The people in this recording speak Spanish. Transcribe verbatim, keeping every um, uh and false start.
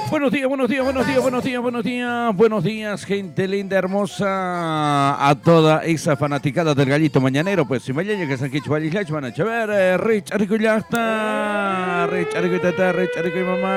Buenos días, buenos días, buenos días, buenos días, buenos días, buenos días, gente linda, hermosa, a toda esa fanaticada del Gallito Mañanero, pues si mañana que San Quichualislach van a chaver, Rich, Arico y Yasta, Rich, Arico y Tata, Rich, Arico y Mamá.